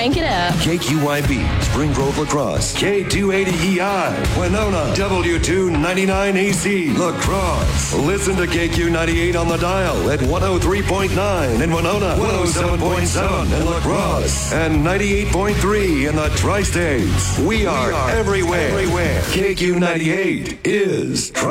Crank it up. KQYB, Spring Grove La Crosse. K280EI, Winona. W299AC, La Crosse. Listen to KQ98 on the dial at 103.9 in Winona, 107.7 in La Crosse, and 98.3 in the Tri-States. We are everywhere. KQ98 is